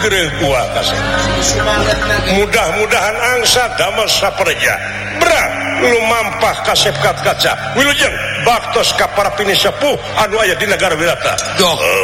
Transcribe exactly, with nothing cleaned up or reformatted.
mudah-mudahan angsa damel saperja bra lu mampah kasep kat kaca wilujeng baktos ka para pini sepuh anu aya di negara Wirata dok